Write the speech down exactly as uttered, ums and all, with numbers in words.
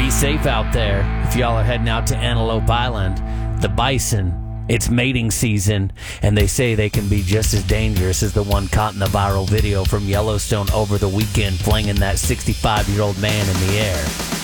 Be safe out there if y'all are heading out to Antelope Island. The bison, it's mating season, and they say they can be just as dangerous as the one caught in the viral video from Yellowstone over the weekend, flinging that sixty-five-year-old man in the air.